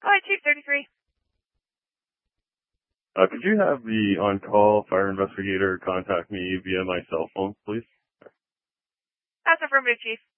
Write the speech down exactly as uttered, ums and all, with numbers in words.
Go ahead, Chief thirty-three. Uh, could you have the on-call fire investigator contact me via my cell phone, please? That's affirmative, Chief.